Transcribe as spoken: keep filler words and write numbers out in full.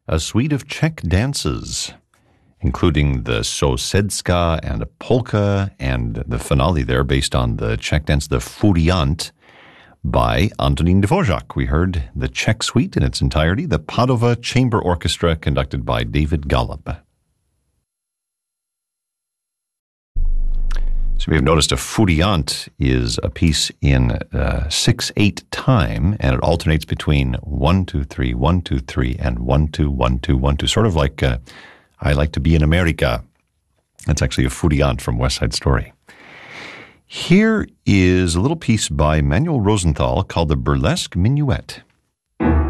a suite of Czech dances, including the Sousedska and a polka, and the finale there based on the Czech dance, the Furiant, by Antonín Dvořák. We heard the Czech suite in its entirety, the Padova Chamber Orchestra conducted by David Golub. So we have noticed a Furiant is a piece in uh, six eight time, and it alternates between one two three, one two three, and one two one two one two, sort of like uh, I Like to Be in America. That's actually a Furiant from West Side Story. Here is a little piece by Manuel Rosenthal called the Burlesque Minuet.